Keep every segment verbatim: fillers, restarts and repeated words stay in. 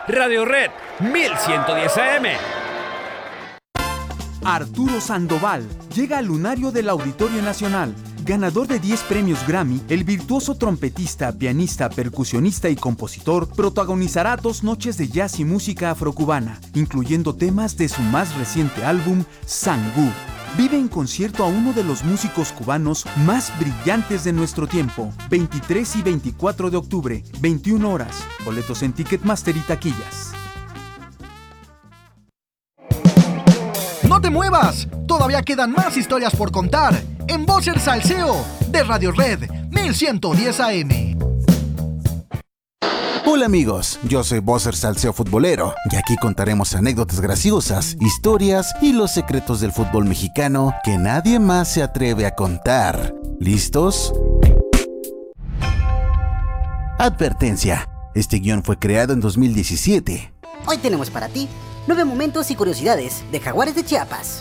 Radio Red mil ciento diez A M. Arturo Sandoval llega al lunario del Auditorio Nacional. Ganador de diez premios Grammy, el virtuoso trompetista, pianista, percusionista y compositor protagonizará dos noches de jazz y música afrocubana, incluyendo temas de su más reciente álbum, Sangú. Vive en concierto a uno de los músicos cubanos más brillantes de nuestro tiempo. veintitrés y veinticuatro de octubre, veintiuna horas. Boletos en Ticketmaster y taquillas. ¡No te muevas! Todavía quedan más historias por contar en Bócer Salseo de Radio Red mil ciento diez A M. Hola amigos, yo soy Bócer Salseo Futbolero y aquí contaremos anécdotas graciosas, historias y los secretos del fútbol mexicano que nadie más se atreve a contar. ¿Listos? Advertencia, este guión fue creado en dos mil diecisiete. Hoy tenemos para ti nueve momentos y curiosidades de Jaguares de Chiapas.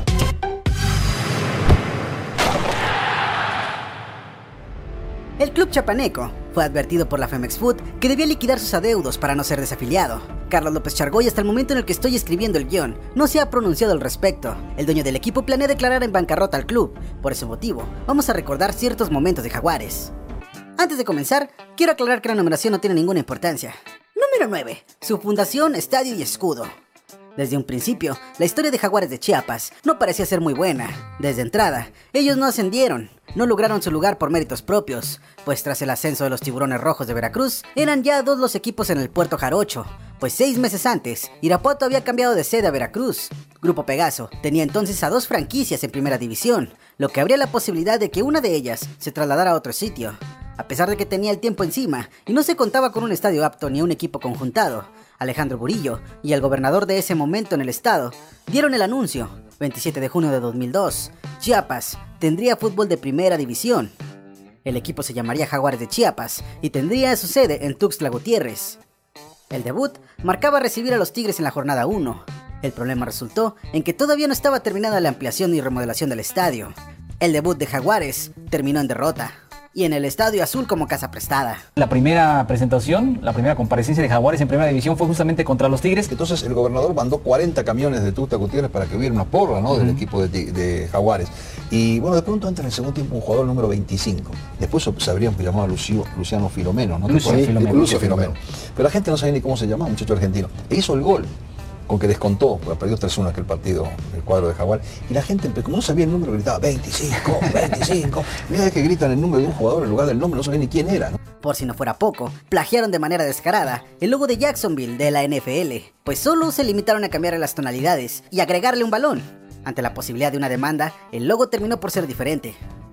El club chapaneco fue advertido por la Femex Food que debía liquidar sus adeudos para no ser desafiliado. Carlos López Chargoy, hasta el momento en el que estoy escribiendo el guión, no se ha pronunciado al respecto. El dueño del equipo planea declarar en bancarrota al club. Por ese motivo, vamos a recordar ciertos momentos de Jaguares. Antes de comenzar, quiero aclarar que la numeración no tiene ninguna importancia. Número nueve. Su fundación, estadio y escudo. Desde un principio, la historia de Jaguares de Chiapas no parecía ser muy buena. Desde entrada, ellos no ascendieron, no lograron su lugar por méritos propios, pues tras el ascenso de los Tiburones Rojos de Veracruz, eran ya dos los equipos en el Puerto Jarocho, pues seis meses antes, Irapuato había cambiado de sede a Veracruz. Grupo Pegaso tenía entonces a dos franquicias en primera división, lo que abría la posibilidad de que una de ellas se trasladara a otro sitio. A pesar de que tenía el tiempo encima y no se contaba con un estadio apto ni un equipo conjuntado, Alejandro Burillo y el gobernador de ese momento en el estado dieron el anuncio. veintisiete de junio de dos mil dos, Chiapas tendría fútbol de primera división. El equipo se llamaría Jaguares de Chiapas y tendría su sede en Tuxtla Gutiérrez. El debut marcaba recibir a los Tigres en la jornada uno. El problema resultó en que todavía no estaba terminada la ampliación y remodelación del estadio. El debut de Jaguares terminó en derrota. Y en el Estadio Azul como casa prestada. La primera presentación, la primera comparecencia de Jaguares en primera división fue justamente contra los Tigres. Entonces el gobernador mandó cuarenta camiones de Tuxtla Gutiérrez para que hubiera una porra, ¿no? Uh-huh. Del equipo de, de Jaguares. Y bueno, de pronto entra en el segundo tiempo un jugador número veinticinco. Después se sabrían que llamaba Lucio, Luciano Filomeno, ¿no? Lucio Filomeno. Lucio Filomeno. Pero la gente no sabía ni cómo se llamaba, un muchacho argentino. E hizo el gol, con que descontó, porque perdió tres uno aquel partido, el cuadro de Jaguar, y la gente, como no sabía el número, gritaba veinticinco, veinticinco. Mira, es que gritan el número de un jugador en lugar del nombre, no sabía ni quién era, ¿no? Por si no fuera poco, plagiaron de manera descarada el logo de Jacksonville de la N F L, pues solo se limitaron a cambiarle las tonalidades y agregarle un balón. Ante la posibilidad de una demanda, el logo terminó por ser diferente.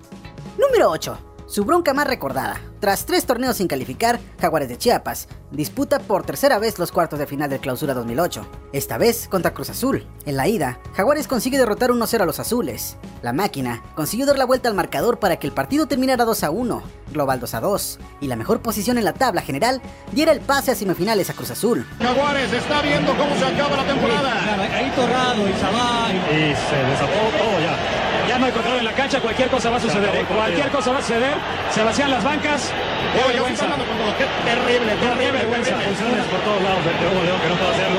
Número ocho. Su bronca más recordada. Tras tres torneos sin calificar, Jaguares de Chiapas disputa por tercera vez los cuartos de final del Clausura dos mil ocho, esta vez contra Cruz Azul. En la ida, Jaguares consigue derrotar uno cero a los azules. La máquina consiguió dar la vuelta al marcador para que el partido terminara dos a uno, global dos a dos, y la mejor posición en la tabla general diera el pase a semifinales a Cruz Azul. Jaguares está viendo cómo se acaba la temporada. Ahí Torrado y Sabá y se desató todo ya. Ya no hay control en la cancha, cualquier cosa va a suceder, ¿eh? Cualquier cosa va a suceder, se vacían las bancas. ¡Qué oh, vergüenza! ¡Qué terrible, terrible vergüenza! Pulsiones por todos lados del Hugo León que no puede hacerlo.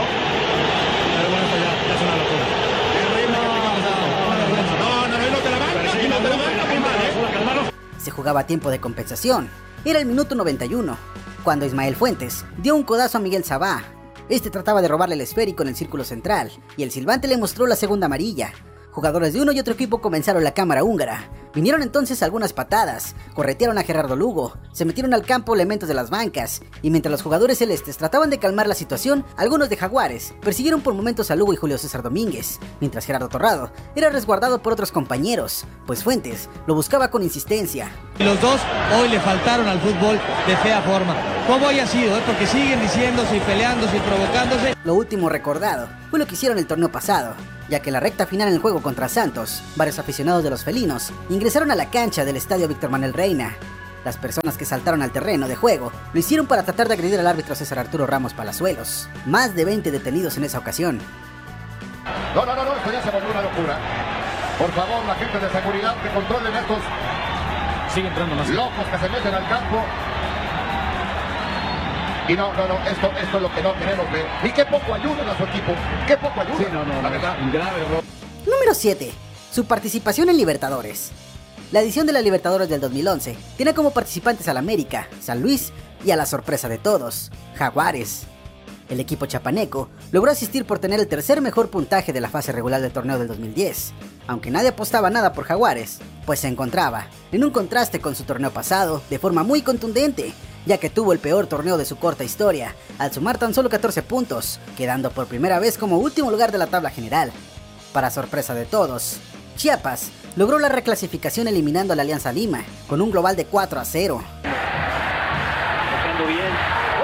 Pero bueno, esto ya, ya es una locura. Terrible. No, no, no, no, no te la banca, sí, no te la banca, ¿eh? Se jugaba a tiempo de compensación. Era el minuto noventa y uno, cuando Ismael Fuentes dio un codazo a Miguel Sabá. Este trataba de robarle el esférico en el círculo central, y el silbante le mostró la segunda amarilla. Jugadores de uno y otro equipo comenzaron la cámara húngara. Vinieron entonces algunas patadas, corretearon a Gerardo Lugo, se metieron al campo elementos de las bancas, y mientras los jugadores celestes trataban de calmar la situación, algunos de Jaguares persiguieron por momentos a Lugo y Julio César Domínguez, mientras Gerardo Torrado era resguardado por otros compañeros, pues Fuentes lo buscaba con insistencia. Los dos hoy le faltaron al fútbol de fea forma. ¿Cómo haya sido? ¿Eh? Porque siguen diciéndose y peleándose y provocándose. Lo último recordado fue lo que hicieron el torneo pasado, ya que en la recta final en el juego contra Santos, varios aficionados de los felinos ingresaron a la cancha del estadio Víctor Manuel Reina. Las personas que saltaron al terreno de juego lo hicieron para tratar de agredir al árbitro César Arturo Ramos Palazuelos. Más de veinte detenidos en esa ocasión. No, no, no, no, esto ya se volvió una locura. Por favor, la gente de seguridad que controlen estos Sigue entrando más locos que se meten al campo. Y no, no, no, esto, esto es lo que no queremos ver. Y qué poco ayudan a su equipo. Qué poco ayudan. Sí, no, no, la verdad. Un grave error. Número siete. Su participación en Libertadores. La edición de la Libertadores del dos mil once tiene como participantes al América, San Luis y a la sorpresa de todos, Jaguares. El equipo chapaneco logró asistir por tener el tercer mejor puntaje de la fase regular del torneo del dos mil diez, aunque nadie apostaba nada por Jaguares, pues se encontraba en un contraste con su torneo pasado de forma muy contundente, ya que tuvo el peor torneo de su corta historia, al sumar tan solo catorce puntos, quedando por primera vez como último lugar de la tabla general. Para sorpresa de todos, Chiapas logró la reclasificación eliminando a la Alianza Lima, con un global de cuatro a cero. Tocando bien.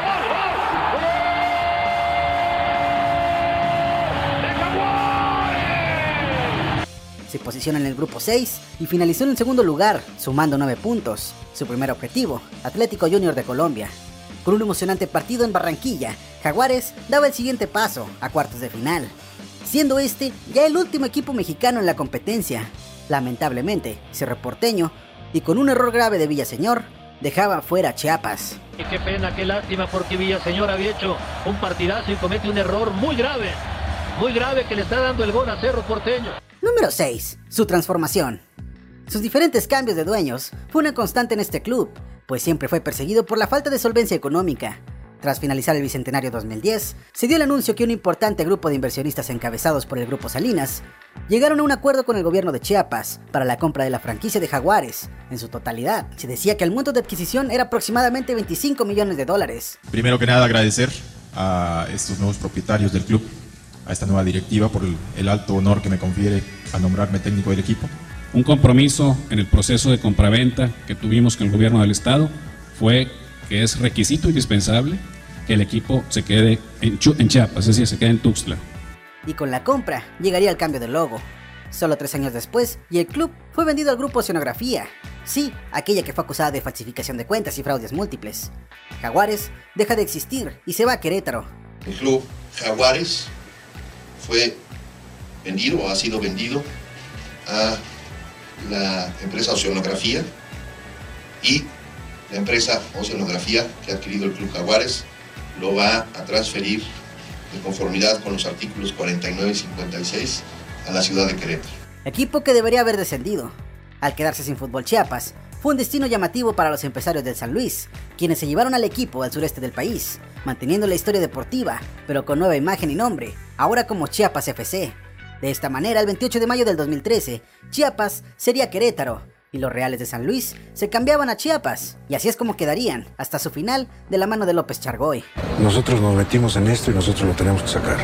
Se posiciona en el grupo seis y finalizó en el segundo lugar, sumando nueve puntos. Su primer objetivo, Atlético Junior de Colombia. Con un emocionante partido en Barranquilla, Jaguares daba el siguiente paso a cuartos de final, siendo este ya el último equipo mexicano en la competencia. Lamentablemente, Cerro Porteño, y con un error grave de Villaseñor, dejaba fuera a Chiapas. Y qué pena, qué lástima, porque Villaseñor había hecho un partidazo y comete un error muy grave, muy grave que le está dando el gol a Cerro Porteño. Número seis. Su transformación. Sus diferentes cambios de dueños fue una constante en este club, pues siempre fue perseguido por la falta de solvencia económica. Tras finalizar el Bicentenario dos mil diez, se dio el anuncio que un importante grupo de inversionistas encabezados por el Grupo Salinas llegaron a un acuerdo con el gobierno de Chiapas para la compra de la franquicia de Jaguares. En su totalidad, se decía que el monto de adquisición era aproximadamente veinticinco millones de dólares. Primero que nada, agradecer a estos nuevos propietarios del club, a esta nueva directiva por el, el alto honor que me confiere al nombrarme técnico del equipo. Un compromiso en el proceso de compraventa que tuvimos con el gobierno del estado fue que es requisito indispensable que el equipo se quede en, en Chiapas, es decir, se quede en Tuxtla. Y con la compra llegaría el cambio del logo. Solo tres años después, y el club fue vendido al grupo Oceanografía. Sí, aquella que fue acusada de falsificación de cuentas y fraudes múltiples. Jaguares deja de existir y se va a Querétaro. El club Jaguares fue vendido o ha sido vendido a la empresa Oceanografía, y la empresa Oceanografía que ha adquirido el club Jaguares lo va a transferir de conformidad con los artículos cuarenta y nueve y cincuenta y seis a la ciudad de Querétaro. Equipo que debería haber descendido. Al quedarse sin fútbol, Chiapas fue un destino llamativo para los empresarios del San Luis, quienes se llevaron al equipo al sureste del país, manteniendo la historia deportiva, pero con nueva imagen y nombre, ahora como Chiapas F C. De esta manera, el veintiocho de mayo del dos mil trece, Chiapas sería Querétaro, y los Reales de San Luis se cambiaban a Chiapas, y así es como quedarían, hasta su final, de la mano de López Chargoy. Nosotros nos metimos en esto y nosotros lo tenemos que sacar.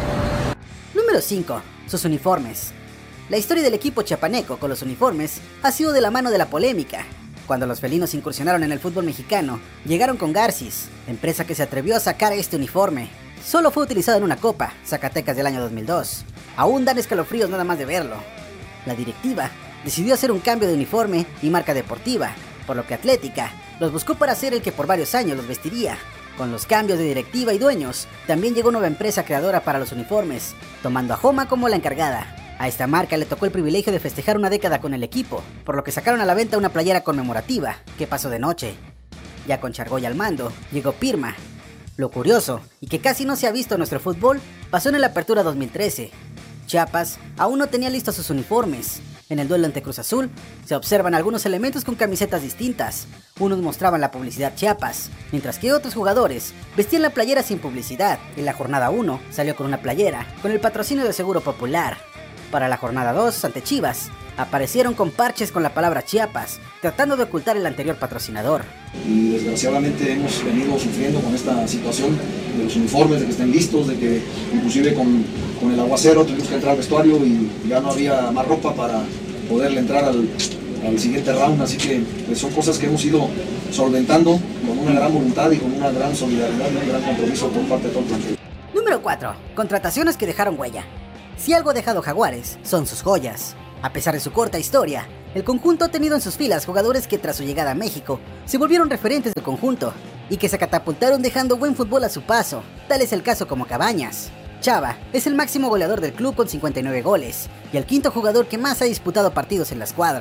Número cinco. Sus uniformes. La historia del equipo chiapaneco con los uniformes ha sido de la mano de la polémica. Cuando los felinos incursionaron en el fútbol mexicano, llegaron con Garcis, empresa que se atrevió a sacar este uniforme. Solo fue utilizado en una copa, Zacatecas del año dos mil dos. Aún dan escalofríos nada más de verlo. La directiva decidió hacer un cambio de uniforme y marca deportiva, por lo que Atlética los buscó para ser el que por varios años los vestiría. Con los cambios de directiva y dueños, también llegó nueva empresa creadora para los uniformes, tomando a Joma como la encargada. A esta marca le tocó el privilegio de festejar una década con el equipo, por lo que sacaron a la venta una playera conmemorativa, que pasó de noche. Ya con Chargoy al mando, llegó Pirma. Lo curioso, y que casi no se ha visto en nuestro fútbol, pasó en la Apertura dos mil trece. Chiapas aún no tenía listos sus uniformes. En el duelo ante Cruz Azul, se observan algunos elementos con camisetas distintas. Unos mostraban la publicidad Chiapas, mientras que otros jugadores vestían la playera sin publicidad. En la jornada uno, salió con una playera con el patrocinio de Seguro Popular. Para la jornada dos, ante Chivas, aparecieron con parches con la palabra Chiapas, tratando de ocultar el anterior patrocinador. Y desgraciadamente hemos venido sufriendo con esta situación de los uniformes, de que estén listos, de que inclusive con, con el aguacero tuvimos que entrar al vestuario y ya no había más ropa para poderle entrar al, al siguiente round, así que pues, son cosas que hemos ido solventando con una gran voluntad y con una gran solidaridad y un gran compromiso por parte de todo el plantel. Número cuatro. Contrataciones que dejaron huella. Si algo ha dejado Jaguares, son sus joyas. A pesar de su corta historia, el conjunto ha tenido en sus filas jugadores que tras su llegada a México se volvieron referentes del conjunto y que se catapultaron dejando buen fútbol a su paso. Tal es el caso como Cabañas. Chava es el máximo goleador del club con cincuenta y nueve goles y el quinto jugador que más ha disputado partidos en la escuadra.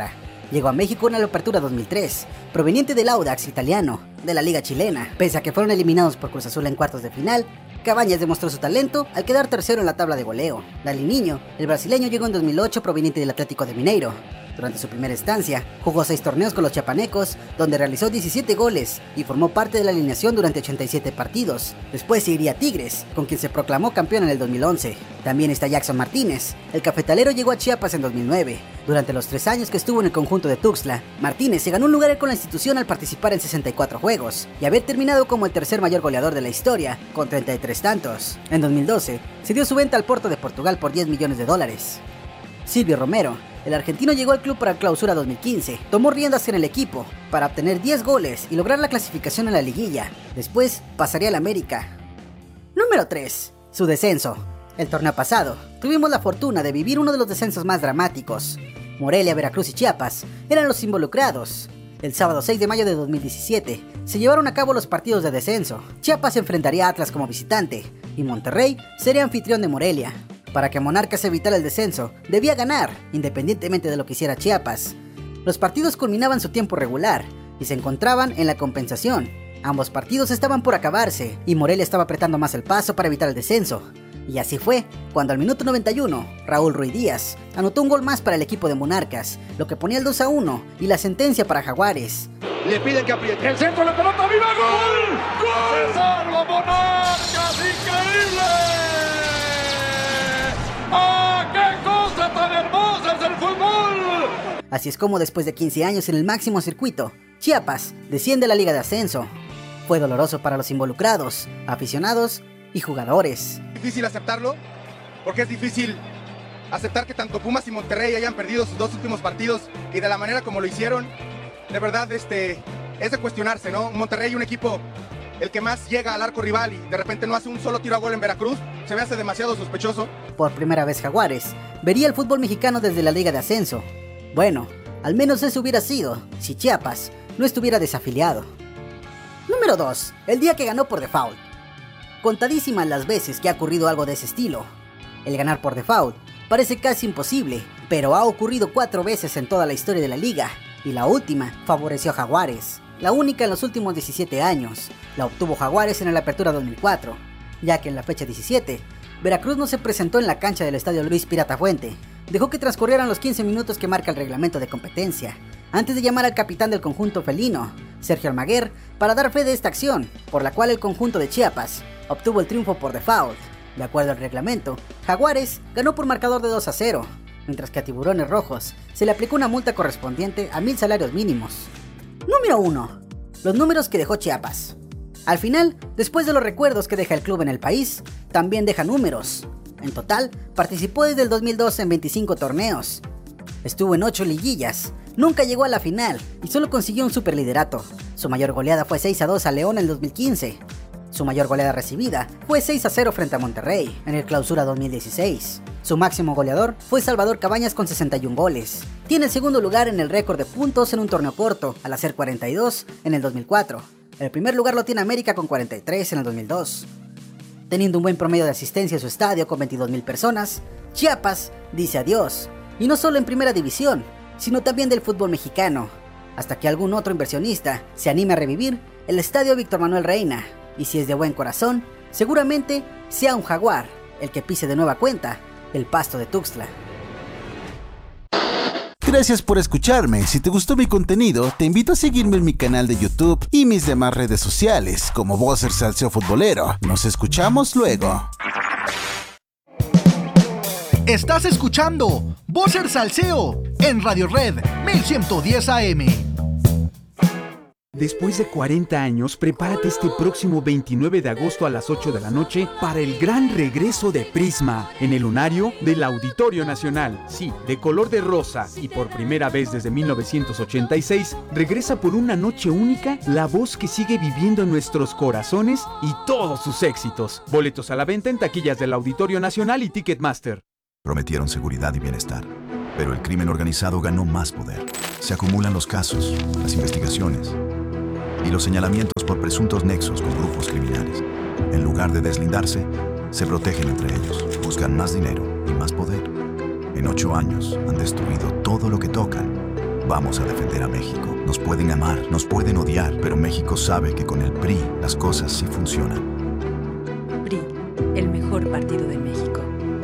Llegó a México en la Apertura dos mil tres, proveniente del Audax italiano, de la Liga Chilena. Pese a que fueron eliminados por Cruz Azul en cuartos de final, Cabañas demostró su talento al quedar tercero en la tabla de goleo. Dali Niño, el brasileño, llegó en dos mil ocho proveniente del Atlético de Mineiro. Durante su primera estancia, jugó seis torneos con los chiapanecos, donde realizó diecisiete goles y formó parte de la alineación durante ochenta y siete partidos. Después se iría a Tigres, con quien se proclamó campeón en el dos mil once. También está Jackson Martínez. El cafetalero llegó a Chiapas en dos mil nueve. Durante los tres años que estuvo en el conjunto de Tuxtla, Martínez se ganó un lugar con la institución al participar en sesenta y cuatro juegos y haber terminado como el tercer mayor goleador de la historia, con treinta y tres tantos. En dos mil doce, se dio su venta al Porto de Portugal por diez millones de dólares. Silvio Romero, el argentino, llegó al club para el Clausura dos mil quince, tomó riendas en el equipo para obtener diez goles y lograr la clasificación en la liguilla. Después pasaría al América. Número tres. Su descenso. El torneo pasado, tuvimos la fortuna de vivir uno de los descensos más dramáticos. Morelia, Veracruz y Chiapas eran los involucrados. El sábado seis de mayo de dos mil diecisiete se llevaron a cabo los partidos de descenso. Chiapas enfrentaría a Atlas como visitante y Monterrey sería anfitrión de Morelia. Para que Monarcas evitara el descenso, debía ganar, independientemente de lo que hiciera Chiapas. Los partidos culminaban su tiempo regular y se encontraban en la compensación. Ambos partidos estaban por acabarse y Morelia estaba apretando más el paso para evitar el descenso. Y así fue, cuando al minuto noventa y uno, Raúl Ruiz Díaz anotó un gol más para el equipo de Monarcas, lo que ponía el dos a uno y la sentencia para Jaguares. Le piden que apriete. El centro, la pelota, ¡viva! ¡Gol! ¡Gol! ¡Se salva Monarcas! ¡Increíble! ¡Ah, qué cosa tan hermosa es el fútbol! Así es como después de quince años en el máximo circuito, Chiapas desciende a la Liga de Ascenso. Fue doloroso para los involucrados, aficionados y jugadores. Es difícil aceptarlo, porque es difícil aceptar que tanto Pumas y Monterrey hayan perdido sus dos últimos partidos y de la manera como lo hicieron. De verdad, este, es de cuestionarse, ¿no? Monterrey, un equipo el que más llega al arco rival y de repente no hace un solo tiro a gol en Veracruz, se me hace demasiado sospechoso. Por primera vez Jaguares vería el fútbol mexicano desde la Liga de Ascenso. Bueno, al menos eso hubiera sido si Chiapas no estuviera desafiliado. Número dos. El día que ganó por default. Contadísimas las veces que ha ocurrido algo de ese estilo. El ganar por default parece casi imposible, pero ha ocurrido cuatro veces en toda la historia de la liga, y la última favoreció a Jaguares. La única en los últimos diecisiete años, la obtuvo Jaguares en la Apertura dos mil cuatro, ya que en la fecha diecisiete, Veracruz no se presentó en la cancha del Estadio Luis Pirata Fuente, dejó que transcurrieran los quince minutos que marca el reglamento de competencia, antes de llamar al capitán del conjunto felino, Sergio Almaguer, para dar fe de esta acción, por la cual el conjunto de Chiapas obtuvo el triunfo por default. De acuerdo al reglamento, Jaguares ganó por marcador de dos a cero, mientras que a Tiburones Rojos se le aplicó una multa correspondiente a mil salarios mínimos. Número uno. Los números que dejó Chiapas. Al final, después de los recuerdos que deja el club en el país, también deja números. En total, participó desde el dos mil doce en veinticinco torneos. Estuvo en ocho liguillas, nunca llegó a la final y solo consiguió un superliderato. Su mayor goleada fue seis a dos a León en el dos mil quince. Su mayor goleada recibida fue seis a cero frente a Monterrey en el Clausura dos mil dieciséis. Su máximo goleador fue Salvador Cabañas con sesenta y un goles. Tiene el segundo lugar en el récord de puntos en un torneo corto, al hacer cuarenta y dos en el dos mil cuatro. El primer lugar lo tiene América con cuarenta y tres en el dos mil dos. Teniendo un buen promedio de asistencia en su estadio con veintidós mil personas, Chiapas dice adiós. Y no solo en primera división, sino también del fútbol mexicano, hasta que algún otro inversionista se anime a revivir el estadio Víctor Manuel Reina. Y si es de buen corazón, seguramente sea un jaguar el que pise de nueva cuenta el pasto de Tuxtla. Gracias por escucharme. Si te gustó mi contenido, te invito a seguirme en mi canal de YouTube y mis demás redes sociales como Bosser Salseo Futbolero. Nos escuchamos luego. Estás escuchando Bosser Salseo en Radio Red mil ciento diez A M. Después de cuarenta años, prepárate este próximo veintinueve de agosto a las ocho de la noche para el gran regreso de Prisma en el lunario del Auditorio Nacional. Sí, de color de rosa y por primera vez desde mil novecientos ochenta y seis, regresa por una noche única la voz que sigue viviendo en nuestros corazones y todos sus éxitos. Boletos a la venta en taquillas del Auditorio Nacional y Ticketmaster. Prometieron seguridad y bienestar, pero el crimen organizado ganó más poder. Se acumulan los casos, las investigaciones y los señalamientos por presuntos nexos con grupos criminales. En lugar de deslindarse, se protegen entre ellos, buscan más dinero y más poder. En ocho años han destruido todo lo que tocan Vamos a defender a México. Nos pueden amar, nos pueden odiar, pero México sabe que con el P R I las cosas sí funcionan. P R I, el mejor partido de México.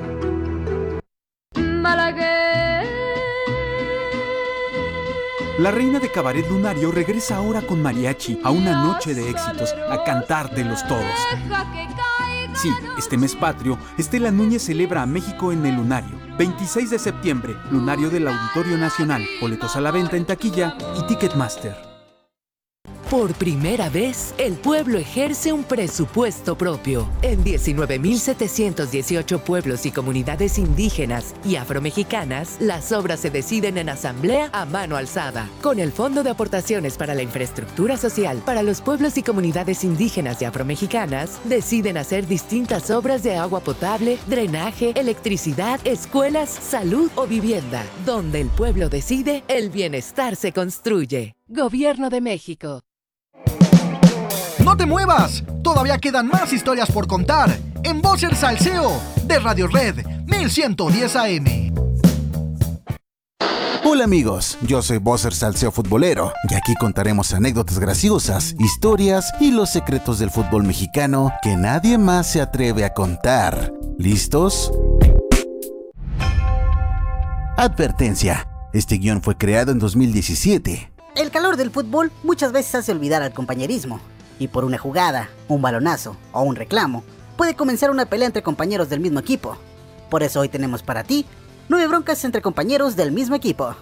La reina de cabaret lunario regresa ahora con mariachi a una noche de éxitos a cantártelos todos. Sí, este mes patrio, Estela Núñez celebra a México en el Lunario. veintiséis de septiembre, Lunario del Auditorio Nacional. Boletos a la venta en taquilla y Ticketmaster. Por primera vez, el pueblo ejerce un presupuesto propio. En diecinueve mil setecientos dieciocho pueblos y comunidades indígenas y afromexicanas, las obras se deciden en asamblea a mano alzada. Con el Fondo de Aportaciones para la Infraestructura Social para los pueblos y comunidades indígenas y afromexicanas, deciden hacer distintas obras de agua potable, drenaje, electricidad, escuelas, salud o vivienda. Donde el pueblo decide, el bienestar se construye. Gobierno de México. ¡No te muevas! Todavía quedan más historias por contar en Voces Salseo de Radio Red mil ciento diez A M. Hola amigos, yo soy Vocer Salseo Futbolero y aquí contaremos anécdotas graciosas, historias y los secretos del fútbol mexicano que nadie más se atreve a contar. ¿Listos? Advertencia, este guión fue creado en dos mil diecisiete. El calor del fútbol muchas veces hace olvidar al compañerismo, y por una jugada, un balonazo o un reclamo, puede comenzar una pelea entre compañeros del mismo equipo. Por eso hoy tenemos para ti nueve broncas entre compañeros del mismo equipo.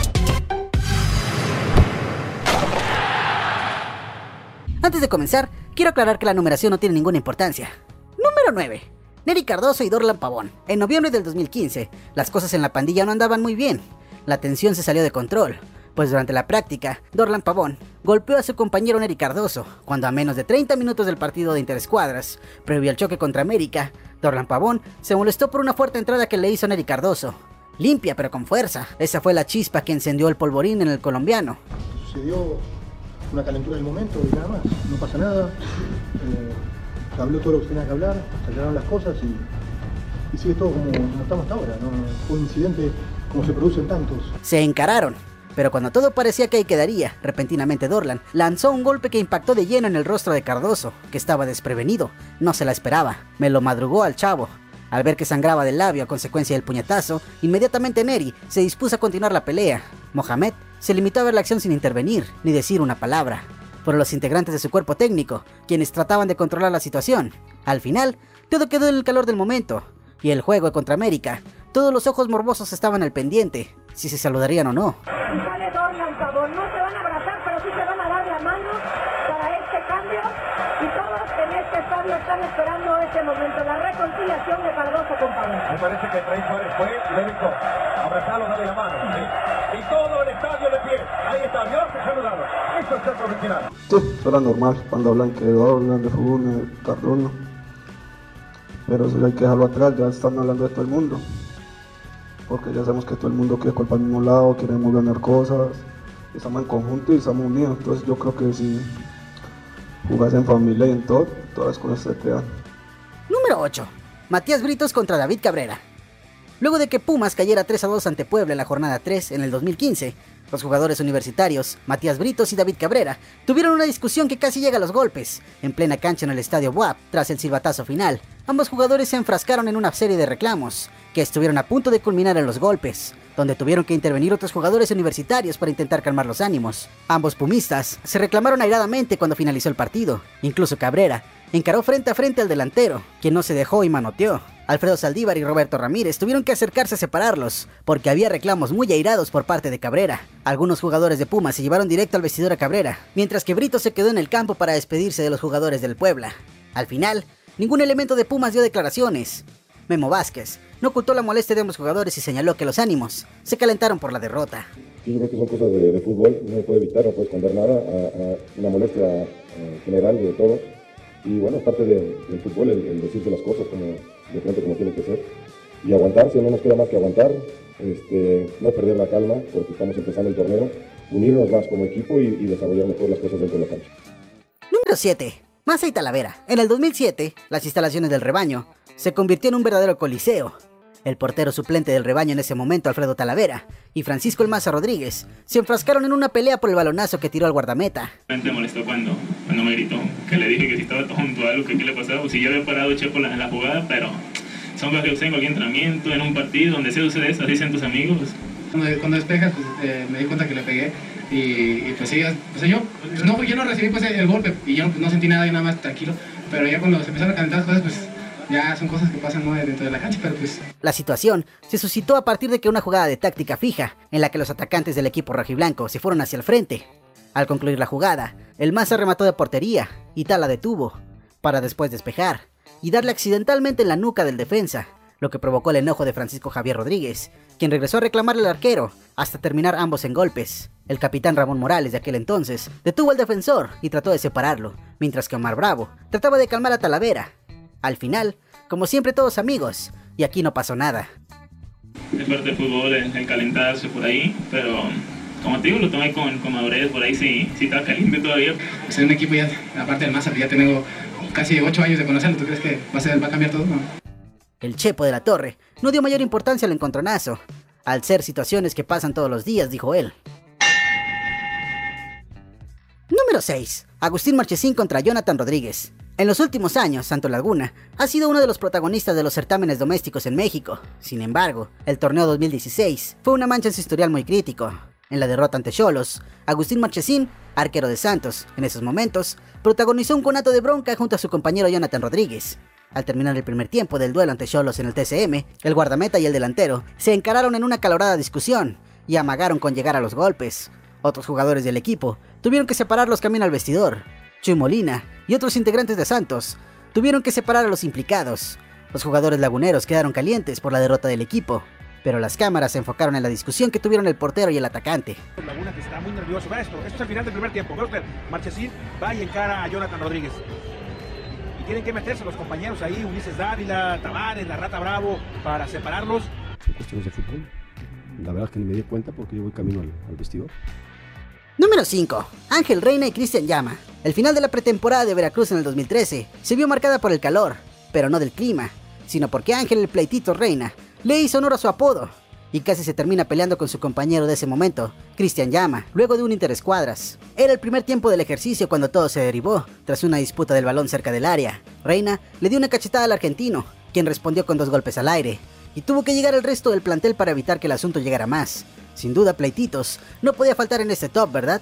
Antes de comenzar, quiero aclarar que la numeración no tiene ninguna importancia. Número nueve. Nery Cardoso y Dorlan Pavón. En noviembre del dos mil quince, las cosas en la pandilla no andaban muy bien. La tensión se salió de control, pues durante la práctica, Dorlan Pavón golpeó a su compañero Nery Cardoso, cuando a menos de treinta minutos del partido de interescuadras, previo al choque contra América, Dorlan Pavón se molestó por una fuerte entrada que le hizo Nery Cardoso. Limpia pero con fuerza, esa fue la chispa que encendió el polvorín en el colombiano. Sucedió una calentura del momento y nada más, no pasa nada, eh, se habló todo lo que tenía que hablar, se aclararon las cosas y, y sigue todo como, como estamos hasta ahora, ¿no? Fue un incidente como se producen tantos. Se encararon. Pero cuando todo parecía que ahí quedaría, repentinamente Dorlan lanzó un golpe que impactó de lleno en el rostro de Cardoso, que estaba desprevenido, no se la esperaba, me lo madrugó al chavo. Al ver que sangraba del labio a consecuencia del puñetazo, inmediatamente Nery se dispuso a continuar la pelea. Mohamed se limitó a ver la acción sin intervenir, ni decir una palabra. Fueron los integrantes de su cuerpo técnico, quienes trataban de controlar la situación. Al final, todo quedó en el calor del momento, y el juego contra América, todos los ojos morbosos estaban al pendiente, si se saludarían o no. Sale Dorlan Pavón, no se van a abrazar, pero sí se van a dar la mano para este cambio y todos en este estadio están esperando ese momento, la reconciliación de Cardoso con Pavón. Me parece que Trey Suárez fue directo, abrazarlo, darle la mano, ¿sí? Y todo el estadio de pie, ahí está, Dios se saludaron, eso es el profesional. Sí, eso era normal, cuando hablan que Dorlan, de fútbol, Cardoso, pero eso hay que dejarlo atrás, ya están hablando de todo el mundo. Porque ya sabemos que todo el mundo quiere culpar al mismo lado, queremos ganar cosas, estamos en conjunto y estamos unidos, entonces yo creo que si jugas en familia y en todo, todas las cosas se te dan. Número ocho. Matías Britos contra David Cabrera. Luego de que Pumas cayera tres a dos ante Puebla en la jornada tres en el dos mil quince, los jugadores universitarios, Matías Britos y David Cabrera, tuvieron una discusión que casi llega a los golpes, en plena cancha en el estadio B U A P, tras el silbatazo final. Ambos jugadores se enfrascaron en una serie de reclamos, que estuvieron a punto de culminar en los golpes, donde tuvieron que intervenir otros jugadores universitarios para intentar calmar los ánimos. Ambos pumistas se reclamaron airadamente cuando finalizó el partido. Incluso Cabrera encaró frente a frente al delantero, quien no se dejó y manoteó. Alfredo Saldívar y Roberto Ramírez tuvieron que acercarse a separarlos, porque había reclamos muy airados por parte de Cabrera. Algunos jugadores de Pumas se llevaron directo al vestidor a Cabrera, mientras que Brito se quedó en el campo para despedirse de los jugadores del Puebla. Al final, ningún elemento de Pumas dio declaraciones. Memo Vázquez no ocultó la molestia de ambos jugadores y señaló que los ánimos se calentaron por la derrota. Yo creo que son cosas de, de fútbol, no se puede evitar, no puede esconder nada, a, a una molestia eh, general de todos. Y bueno, es parte de, del fútbol el, el decirse las cosas como, de frente como tiene que ser. Y aguantarse, no nos queda más que aguantar, este, no perder la calma porque estamos empezando el torneo, unirnos más como equipo y, y desarrollar mejor las cosas dentro de la cancha. Número siete. Maza y Talavera. En el dos mil siete, las instalaciones del Rebaño se convirtió en un verdadero coliseo. El portero suplente del rebaño en ese momento, Alfredo Talavera, y Francisco El Maza Rodríguez se enfrascaron en una pelea por el balonazo que tiró al guardameta. Me molestó cuando, cuando me gritó, que le dije que si estaba tonto o algo, que qué le pasaba, pues si yo había parado Chepo la, la jugada, pero son cosas que usted en cualquier entrenamiento, en un partido, donde se sucede eso, dicen tus amigos. Cuando, cuando despejas, pues, eh, me di cuenta que le pegué y, y pues sí, pues yo, pues, no, yo no recibí pues, el golpe y yo pues, no sentí nada y nada más tranquilo, pero ya cuando se empezaron a calentar las cosas, pues ya son cosas que pasan, ¿no?, dentro de la cancha, pero pues... La situación se suscitó a partir de que una jugada de táctica fija, en la que los atacantes del equipo rojiblanco se fueron hacia el frente. Al concluir la jugada, el Maza remató de portería y Tala detuvo, para después despejar y darle accidentalmente en la nuca del defensa, lo que provocó el enojo de Francisco Javier Rodríguez, quien regresó a reclamarle al arquero hasta terminar ambos en golpes. El capitán Ramón Morales de aquel entonces detuvo al defensor y trató de separarlo, mientras que Omar Bravo trataba de calmar a Talavera. Al final, como siempre, todos amigos, y aquí no pasó nada. Es parte del fútbol, el, el calentarse por ahí, pero como te digo, lo tomé con, con madurez, por ahí sí, sí estaba caliente todavía. Pues en un equipo ya, aparte del Maza, ya tengo casi ocho años de conocerlo, ¿tú crees que va a, ser, va a cambiar todo? No. El Chepo de la Torre no dio mayor importancia al encontronazo, al ser situaciones que pasan todos los días, dijo él. Número seis. Agustín Marchesín contra Jonathan Rodríguez. En los últimos años, Santos Laguna ha sido uno de los protagonistas de los certámenes domésticos en México. Sin embargo, el torneo dos mil dieciséis fue una mancha en su historial muy crítico. En la derrota ante Xolos, Agustín Marchesín, arquero de Santos, en esos momentos, protagonizó un conato de bronca junto a su compañero Jonathan Rodríguez. Al terminar el primer tiempo del duelo ante Xolos en el T C M, el guardameta y el delantero se encararon en una acalorada discusión y amagaron con llegar a los golpes. Otros jugadores del equipo tuvieron que separarlos camino al vestidor. Chuy Molina y otros integrantes de Santos tuvieron que separar a los implicados. Los jugadores laguneros quedaron calientes por la derrota del equipo, pero las cámaras se enfocaron en la discusión que tuvieron el portero y el atacante. Laguna que está muy nervioso. Ve esto, esto es el final del primer tiempo. Ve usted, Marchesín va y encara a Jonathan Rodríguez. Y tienen que meterse los compañeros ahí, Ulises Dávila, Tavares, la Rata Bravo, para separarlos. Son cuestiones de fútbol. La verdad es que ni me di cuenta porque yo voy camino al, al vestidor. Número cinco. Ángel Reina y Cristian Llama. El final de la pretemporada de Veracruz en el dos mil trece se vio marcada por el calor, pero no del clima, sino porque Ángel el Pleitito Reina le hizo honor a su apodo, y casi se termina peleando con su compañero de ese momento, Cristian Llama, luego de un interescuadras. Era el primer tiempo del ejercicio cuando todo se derivó, tras una disputa del balón cerca del área. Reina le dio una cachetada al argentino, quien respondió con dos golpes al aire, y tuvo que llegar el resto del plantel para evitar que el asunto llegara más. Sin duda, pleititos no podía faltar en este top, ¿verdad?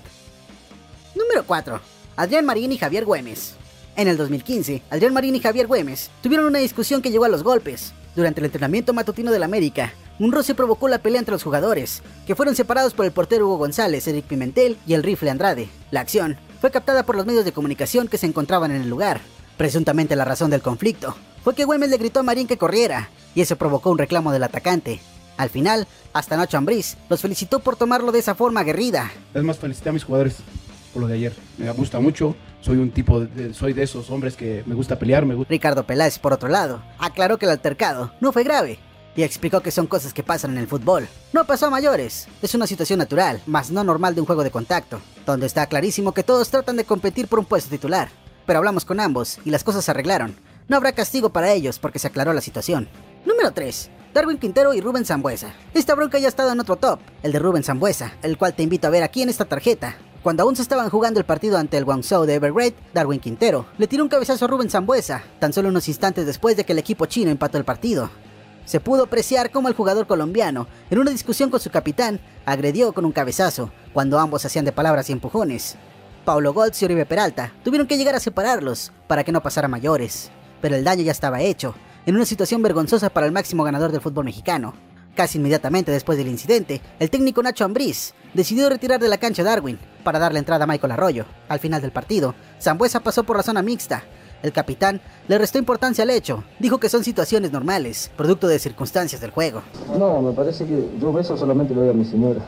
Número cuatro. Adrián Marín y Javier Güemes. En el dos mil quince, Adrián Marín y Javier Güemes tuvieron una discusión que llegó a los golpes. Durante el entrenamiento matutino del América, un roce provocó la pelea entre los jugadores, que fueron separados por el portero Hugo González, Eric Pimentel y el rifle Andrade. La acción fue captada por los medios de comunicación que se encontraban en el lugar. Presuntamente la razón del conflicto fue que Güemes le gritó a Marín que corriera, y eso provocó un reclamo del atacante. Al final, hasta Nacho Ambriz los felicitó por tomarlo de esa forma aguerrida. Es más, felicité a mis jugadores por lo de ayer. Me gusta mucho, soy un tipo, de, soy de esos hombres que me gusta pelear, me gusta... Ricardo Peláez, por otro lado, aclaró que el altercado no fue grave y explicó que son cosas que pasan en el fútbol. No pasó a mayores, es una situación natural, mas no normal de un juego de contacto, donde está clarísimo que todos tratan de competir por un puesto titular. Pero hablamos con ambos y las cosas se arreglaron. No habrá castigo para ellos porque se aclaró la situación. Número tres. Darwin Quintero y Rubén Sambueza. Esta bronca ya ha estado en otro top, el de Rubén Sambueza, el cual te invito a ver aquí en esta tarjeta. Cuando aún se estaban jugando el partido ante el Guangzhou de Evergrande, Darwin Quintero le tiró un cabezazo a Rubén Sambueza, tan solo unos instantes después de que el equipo chino empató el partido. Se pudo apreciar cómo el jugador colombiano, en una discusión con su capitán, agredió con un cabezazo, cuando ambos hacían de palabras y empujones. Paulo Goltz y Oribe Peralta tuvieron que llegar a separarlos para que no pasara mayores, pero el daño ya estaba hecho, en una situación vergonzosa para el máximo ganador del fútbol mexicano. Casi inmediatamente después del incidente, el técnico Nacho Ambriz decidió retirar de la cancha a Darwin para darle entrada a Michael Arroyo. Al final del partido, Sambueza pasó por la zona mixta. El capitán le restó importancia al hecho, dijo que son situaciones normales, producto de circunstancias del juego. No, me parece que yo beso solamente lo doy a mi señora.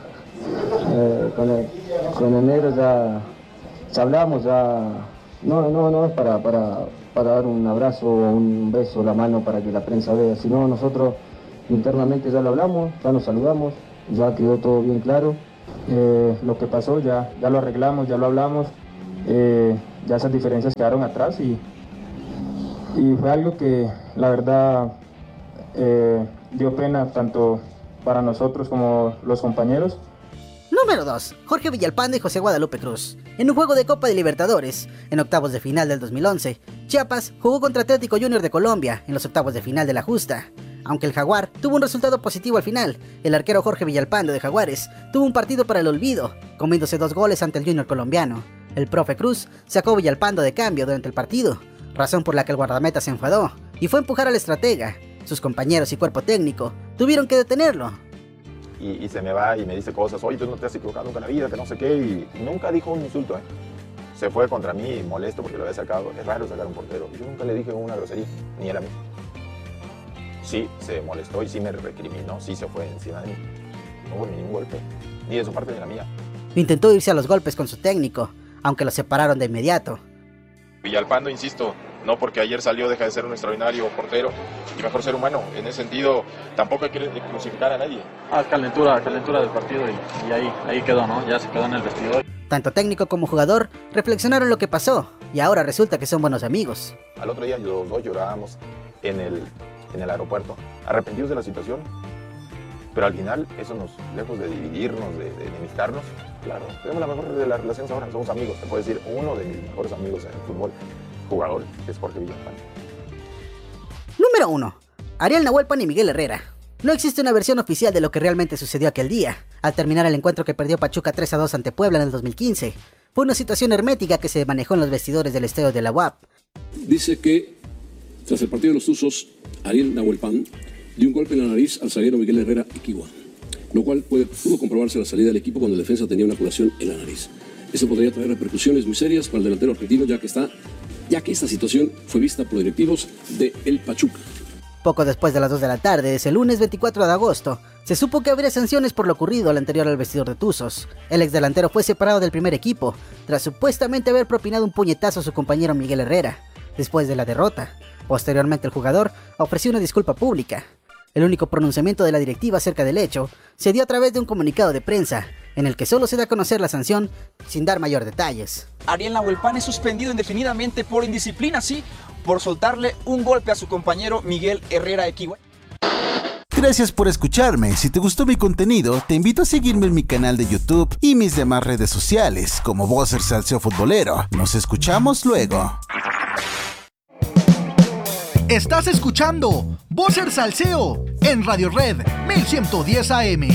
Eh, con, el, con el negro ya, ya hablamos, ya... No, no, no es para, para, para dar un abrazo o un beso, la mano para que la prensa vea, sino nosotros internamente ya lo hablamos, ya nos saludamos, ya quedó todo bien claro. Eh, lo que pasó ya, ya lo arreglamos, ya lo hablamos, eh, ya esas diferencias quedaron atrás y, y fue algo que la verdad eh, dio pena tanto para nosotros como los compañeros. Número dos. Jorge Villalpando y José Guadalupe Cruz. En un juego de Copa de Libertadores, en octavos de final del dos mil once, Chiapas jugó contra Atlético Junior de Colombia en los octavos de final de la justa. Aunque el Jaguar tuvo un resultado positivo al final, el arquero Jorge Villalpando de Jaguares tuvo un partido para el olvido, comiéndose dos goles ante el Junior colombiano. El profe Cruz sacó a Villalpando de cambio durante el partido, razón por la que el guardameta se enfadó y fue a empujar al estratega. Sus compañeros y cuerpo técnico tuvieron que detenerlo. Y, y se me va y me dice cosas, oye, tú no te has equivocado nunca en la vida, que no sé qué, y, y nunca dijo un insulto, ¿eh? Se fue contra mí molesto porque lo había sacado. Es raro sacar a un portero. Yo nunca le dije una grosería, ni era a mí. Sí, se molestó y sí me recriminó, sí se fue encima de mí. No hubo ningún golpe, ni de su parte ni de la mía. Intentó irse a los golpes con su técnico, aunque lo separaron de inmediato. Villalpando, insisto, no porque ayer salió deja de ser un extraordinario portero y mejor ser humano. En ese sentido, tampoco hay que crucificar a nadie. Ah, calentura, calentura del partido y, y ahí, ahí quedó, ¿no? Ya se quedó en el vestidor. Tanto técnico como jugador reflexionaron lo que pasó y ahora resulta que son buenos amigos. Al otro día los dos llorábamos en el, en el aeropuerto, arrepentidos de la situación, pero al final eso nos, lejos de dividirnos, de, de enemistarnos, claro, tenemos la mejor de las relaciones ahora, somos amigos, te puedo decir, uno de mis mejores amigos en el fútbol, jugador, es Jorge Villalpando. Número uno. Ariel Nahuelpan y Miguel Herrera. No existe una versión oficial de lo que realmente sucedió aquel día, al terminar el encuentro que perdió Pachuca tres a dos ante Puebla en el dos mil quince. Fue una situación hermética que se manejó en los vestidores del estadio de la U A P. Dice que, tras el partido de los Tuzos, Ariel Nahuelpan dio un golpe en la nariz al zaguero Miguel Herrera Equigua, lo cual puede, pudo comprobarse a la salida del equipo cuando el defensa tenía una curación en la nariz. Eso podría traer repercusiones muy serias para el delantero argentino, ya que, está, ya que esta situación fue vista por directivos de El Pachuca. Poco después de las dos de la tarde, ese lunes veinticuatro de agosto, se supo que habría sanciones por lo ocurrido al interior del vestidor de Tuzos. El exdelantero fue separado del primer equipo, tras supuestamente haber propinado un puñetazo a su compañero Miguel Herrera, después de la derrota. Posteriormente el jugador ofreció una disculpa pública. El único pronunciamiento de la directiva acerca del hecho se dio a través de un comunicado de prensa, en el que solo se da a conocer la sanción sin dar mayor detalles. Ariel Nahuelpan es suspendido indefinidamente por indisciplina, sí, por soltarle un golpe a su compañero Miguel Herrera Equigua. Gracias por escucharme. Si te gustó mi contenido, te invito a seguirme en mi canal de YouTube y mis demás redes sociales, como Vocer Salseo Futbolero. Nos escuchamos luego. Estás escuchando Vocer Salseo en Radio Red mil ciento diez A M.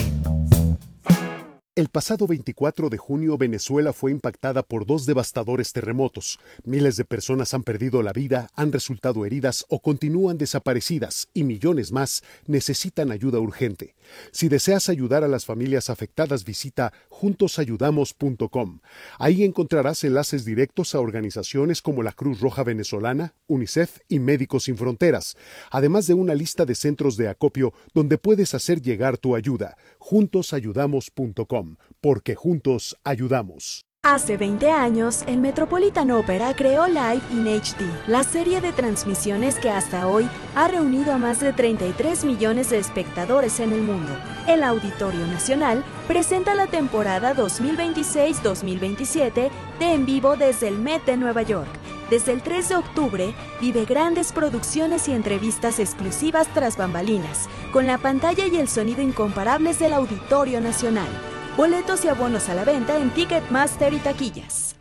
El pasado veinticuatro de junio, Venezuela fue impactada por dos devastadores terremotos. Miles de personas han perdido la vida, han resultado heridas o continúan desaparecidas y millones más necesitan ayuda urgente. Si deseas ayudar a las familias afectadas, visita juntos ayudamos punto com. Ahí encontrarás enlaces directos a organizaciones como la Cruz Roja Venezolana, UNICEF y Médicos Sin Fronteras, además de una lista de centros de acopio donde puedes hacer llegar tu ayuda. juntos ayudamos punto com. Porque juntos ayudamos. Hace veinte años, el Metropolitan Opera creó Live in H D, la serie de transmisiones que hasta hoy ha reunido a más de treinta y tres millones de espectadores en el mundo. El Auditorio Nacional presenta la temporada dos mil veintiséis dos mil veintisiete de En Vivo desde el Met de Nueva York. Desde el tres de octubre, vive grandes producciones y entrevistas exclusivas tras bambalinas, con la pantalla y el sonido incomparables del Auditorio Nacional. Boletos y abonos a la venta en Ticketmaster y taquillas.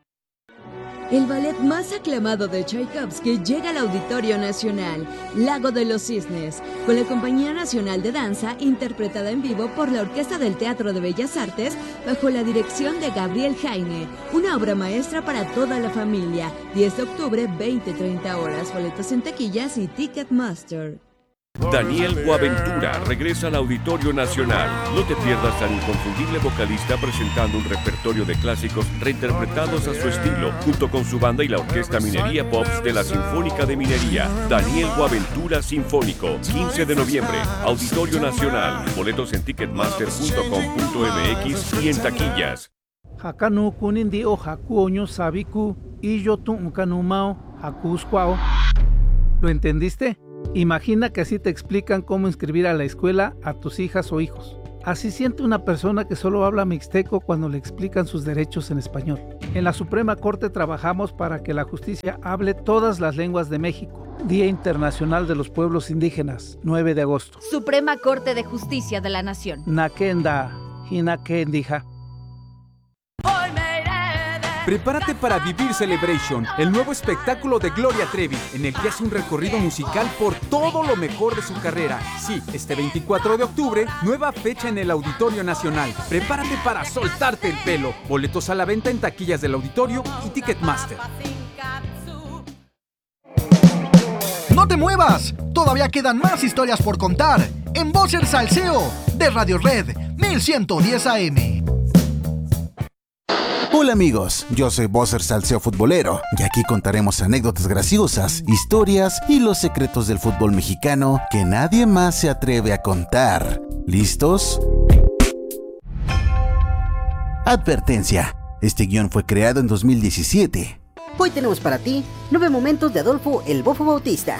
El ballet más aclamado de Tchaikovsky llega al Auditorio Nacional, Lago de los Cisnes, con la Compañía Nacional de Danza, interpretada en vivo por la Orquesta del Teatro de Bellas Artes, bajo la dirección de Gabriel Jaime. Una obra maestra para toda la familia. diez de octubre, veinte a treinta horas. Boletos en taquillas y Ticketmaster. Daniel Boaventura regresa al Auditorio Nacional. No te pierdas al inconfundible vocalista presentando un repertorio de clásicos reinterpretados a su estilo, junto con su banda y la Orquesta Minería Pops de la Sinfónica de Minería. Daniel Boaventura Sinfónico, quince de noviembre, Auditorio Nacional. Boletos en ticketmaster punto com punto m x y en taquillas. Hakanu kunindi o hakuoño sabiku y yo tu kanumao hakuskwao. ¿Lo entendiste? Imagina que así te explican cómo inscribir a la escuela a tus hijas o hijos. Así siente una persona que solo habla mixteco cuando le explican sus derechos en español. En la Suprema Corte trabajamos para que la justicia hable todas las lenguas de México. Día Internacional de los Pueblos Indígenas, nueve de agosto. Suprema Corte de Justicia de la Nación. Nakenda, Hinakendija. Prepárate para vivir Celebration, el nuevo espectáculo de Gloria Trevi, en el que hace un recorrido musical por todo lo mejor de su carrera. Sí, este veinticuatro de octubre, nueva fecha en el Auditorio Nacional. Prepárate para soltarte el pelo. Boletos a la venta en taquillas del auditorio y Ticketmaster. ¡No te muevas! Todavía quedan más historias por contar en Voces Salseo de Radio Red mil ciento diez A M. Hola amigos, yo soy Bosser Salseo Futbolero y aquí contaremos anécdotas graciosas, historias y los secretos del fútbol mexicano que nadie más se atreve a contar. ¿Listos? Advertencia, este guión fue creado en dos mil diecisiete. Hoy tenemos para ti nueve momentos de Adolfo el Bofo Bautista.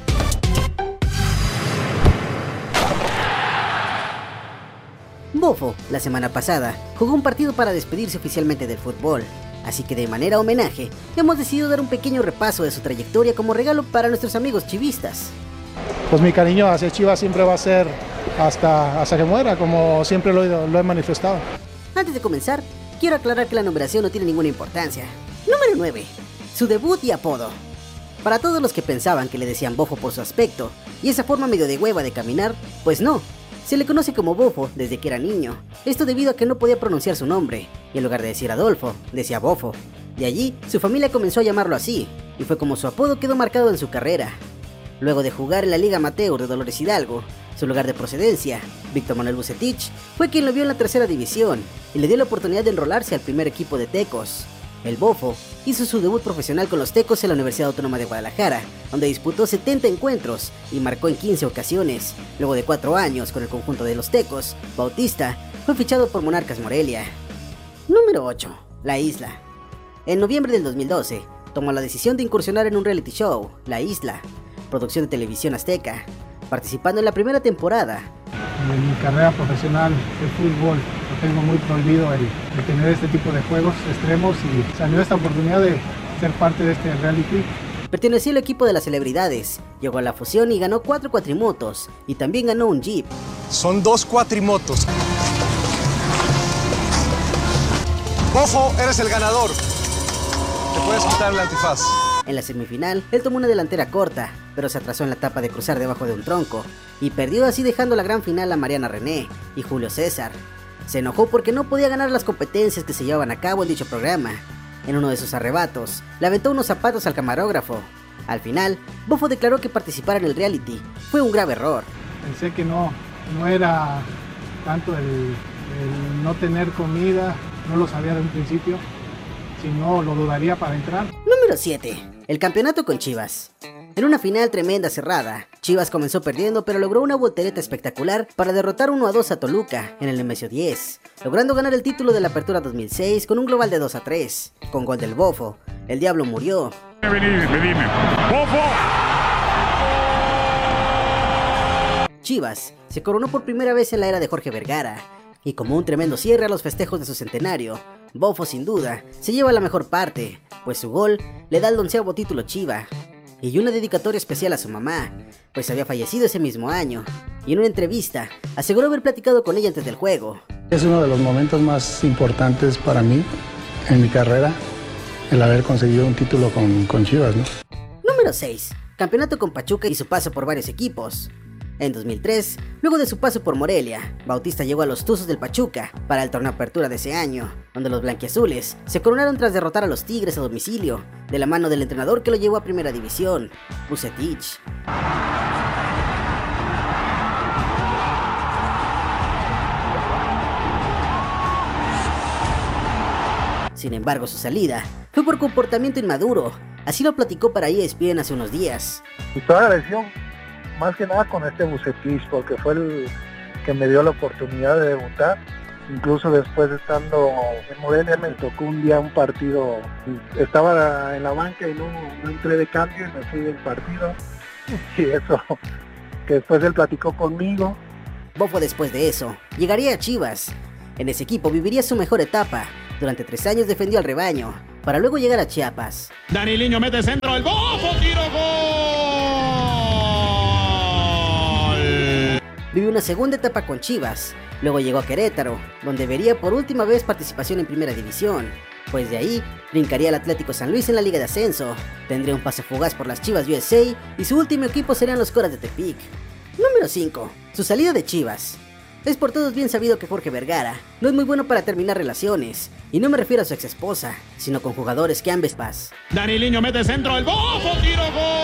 Bofo, la semana pasada, jugó un partido para despedirse oficialmente del fútbol, así que de manera homenaje, hemos decidido dar un pequeño repaso de su trayectoria como regalo para nuestros amigos chivistas. Pues mi cariño hacia Chivas siempre va a ser hasta, hasta que muera, como siempre lo he, lo he manifestado. Antes de comenzar, quiero aclarar que la numeración no tiene ninguna importancia. Número nueve. Su debut y apodo. Para todos los que pensaban que le decían Bofo por su aspecto y esa forma medio de hueva de caminar, pues no. Se le conoce como Bofo desde que era niño, esto debido a que no podía pronunciar su nombre, y en lugar de decir Adolfo, decía Bofo. De allí, su familia comenzó a llamarlo así, y fue como su apodo quedó marcado en su carrera. Luego de jugar en la Liga Amateur de Dolores Hidalgo, su lugar de procedencia, Víctor Manuel Bucetich, fue quien lo vio en la tercera división, y le dio la oportunidad de enrolarse al primer equipo de Tecos. El Bofo hizo su debut profesional con los Tecos en la Universidad Autónoma de Guadalajara, donde disputó setenta encuentros y marcó en quince ocasiones. Luego de cuatro años con el conjunto de los Tecos, Bautista fue fichado por Monarcas Morelia. Número ocho. La Isla. En noviembre del dos mil doce, tomó la decisión de incursionar en un reality show, La Isla, producción de Televisión Azteca, participando en la primera temporada. En mi carrera profesional de fútbol lo tengo muy prohibido el, el tener este tipo de juegos extremos y salió esta oportunidad de ser parte de este reality. Perteneció al equipo de las celebridades, llegó a la fusión y ganó cuatro cuatrimotos y también ganó un Jeep. Son dos cuatrimotos. Bofo, eres el ganador. Te puedes quitar el antifaz. En la semifinal, él tomó una delantera corta, pero se atrasó en la etapa de cruzar debajo de un tronco, y perdió así dejando la gran final a Mariana René y Julio César. Se enojó porque no podía ganar las competencias que se llevaban a cabo en dicho programa. En uno de sus arrebatos, le aventó unos zapatos al camarógrafo. Al final, Bofo declaró que participar en el reality fue un grave error. Pensé que no, no era tanto el, el no tener comida, no lo sabía de un principio, si no lo dudaría para entrar. Número siete. El campeonato con Chivas. En una final tremenda cerrada, Chivas comenzó perdiendo pero logró una voltereta espectacular para derrotar uno a dos a Toluca en el Nemesio diez, logrando ganar el título de la Apertura dos mil seis con un global de dos a tres. Con gol del Bofo, el Diablo murió. Vení, vení, ¡Bofo! Chivas se coronó por primera vez en la era de Jorge Vergara, y como un tremendo cierre a los festejos de su centenario, Bofo sin duda se lleva la mejor parte, pues su gol le da el onceavo título Chiva. Y una dedicatoria especial a su mamá, pues había fallecido ese mismo año, y en una entrevista aseguró haber platicado con ella antes del juego. Es uno de los momentos más importantes para mí en mi carrera, el haber conseguido un título con, con Chivas, ¿no? Número seis. Campeonato con Pachuca y su paso por varios equipos. En dos mil tres, luego de su paso por Morelia, Bautista llegó a los Tuzos del Pachuca para el torneo Apertura de ese año, donde los blanquiazules se coronaron tras derrotar a los Tigres a domicilio, de la mano del entrenador que lo llevó a Primera División, Bucetich. Sin embargo, su salida fue por comportamiento inmaduro, así lo platicó para E S P N hace unos días. Y toda la lesión, más que nada con este Bucetich, porque fue el que me dio la oportunidad de debutar. Incluso después estando en Morelia me tocó un día un partido, estaba en la banca y no, no entré de cambio y me fui del partido. Y eso, que después él platicó conmigo Bofo después de eso llegaría a Chivas. En ese equipo viviría su mejor etapa. Durante tres años defendió al rebaño, para luego llegar a Chiapas. Daniliño mete centro, el Bofo, tiro, gol. Vivió una segunda etapa con Chivas, luego llegó a Querétaro, donde vería por última vez participación en Primera División. Pues de ahí, brincaría al Atlético San Luis en la Liga de Ascenso, tendría un pase fugaz por las Chivas U S A y su último equipo serían los Coras de Tepic. Número cinco. Su salida de Chivas. Es por todos bien sabido que Jorge Vergara no es muy bueno para terminar relaciones, y no me refiero a su ex esposa, sino con jugadores que ambas paz. Daniliño mete centro, el Bofo, tiro,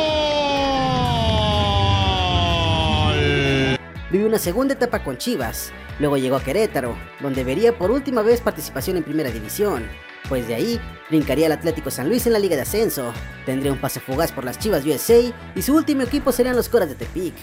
gol. Vivió una segunda etapa con Chivas, luego llegó a Querétaro, donde vería por última vez participación en Primera División. Pues de ahí, brincaría al Atlético San Luis en la Liga de Ascenso, tendría un pase fugaz por las Chivas U S A y su último equipo serían los Coras de Tepic.